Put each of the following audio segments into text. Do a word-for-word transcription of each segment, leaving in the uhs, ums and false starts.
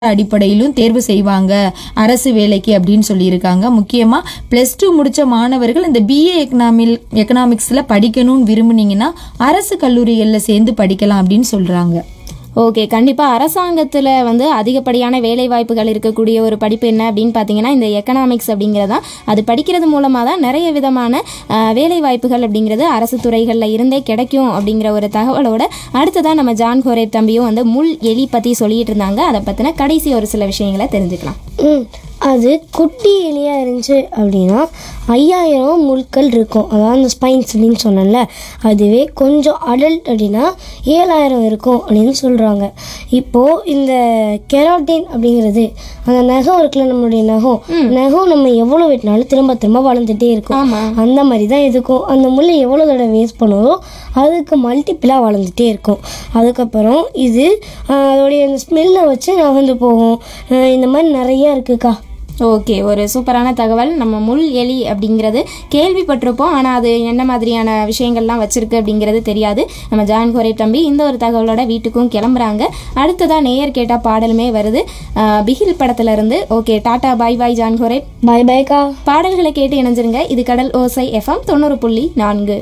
அடிப்படையிலும் தேர்வு செய்வாங்க அரசு வேலைக்கு அப்படின்னு சொல்லியிருக்காங்க. முக்கியமா பிளஸ் டூ முடிச்ச மாணவர்கள் இந்த பிஏ எக்கனாமில் எக்கனாமிக்ஸ்ல படிக்கணும்னு விரும்புனீங்கன்னா அரசு கல்லூரிகள்ல சேர்ந்து படிக்கலாம் அப்படின்னு சொல்றாங்க. ஓகே, கண்டிப்பாக அரசாங்கத்தில் வந்து அதிகப்படியான வேலை வாய்ப்புகள் இருக்கக்கூடிய ஒரு படிப்பு என்ன அப்படின்னு பார்த்தீங்கன்னா இந்த எக்கனாமிக்ஸ் அப்படிங்கிறதான். அது படிக்கிறது மூலமாக தான் நிறைய விதமான அஹ், வேலை வாய்ப்புகள் அப்படிங்கிறது அரசு துறைகளில் இருந்தே கிடைக்கும் அப்படிங்கிற ஒரு தகவலோட அடுத்ததான் நம்ம ஜான் கோரேப் தம்பியும் வந்து முள் எலி பற்றி சொல்லிட்டு இருந்தாங்க. அதை பற்றின கடைசி ஒரு சில விஷயங்களை தெரிஞ்சுக்கலாம். ம் அது குட்டி எலியாக இருந்துச்சு அப்படின்னா ஐயாயிரம் முட்கள் இருக்கும். அதாவது அந்த ஸ்பைன்ஸ் அப்படின்னு சொன்னேன்ல, அதுவே கொஞ்சம் அடல்ட் அப்படின்னா ஏழாயிரம் இருக்கும் அப்படின்னு சொல்கிறாங்க. இப்போது இந்த கெராட்டின் அப்படிங்கிறது அந்த நகம் இருக்குல்ல, நம்மளுடைய நகம் நகம் நம்ம எவ்வளோ வெட்டினாலும் திரும்ப திரும்ப வளர்ந்துட்டே இருக்கும். அந்த மாதிரி தான் இதுக்கும் அந்த முள்ளை எவ்வளோ தடவை வேஸ்ட் பண்ணுதோ அதுக்கு மல்டிப்பிளாக வளர்ந்துட்டே இருக்கும். அதுக்கப்புறம் இது ஆஹ், அதோடைய அந்த ஸ்மெல்லை வச்சு நகர்ந்து போகும். ஆஹ், இந்த மாதிரி நிறையா இருக்குக்கா. ஓகே, ஒரு சூப்பரான தகவல். நம்ம முள் எலி அப்படிங்கிறது கேள்விப்பட்டிருப்போம், ஆனால் அது என்ன மாதிரியான விஷயங்கள்லாம் வச்சிருக்கு அப்படிங்கிறது தெரியாது. நம்ம ஜான் கோரேப் தம்பி இந்த ஒரு தகவலோட வீட்டுக்கும் கிளம்புறாங்க. அடுத்ததான் நேயர் கேட்டா பாடலுமே வருது ஆஹ் பிகில் படத்துல இருந்து. ஓகே, டாடா பாய் பாய் ஜான் கோரேப். பாய் பாய்க்கா. பாடல்களை கேட்டு இணைஞ்சிருங்க. இது கடல் ஓசை எஃப்எம் தொண்ணூறு புள்ளி நான்கு.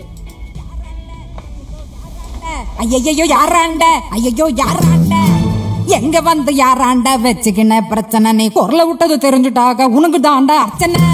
ஐயையோ யாராண்ட ஐயையோ யாராண்ட எங்க வந்து யாராண்ட வச்சுக்கின பிரச்சனை நீ குரல விட்டது தெரிஞ்சுட்டாக உனக்கு தாண்டா அர்ச்சனை.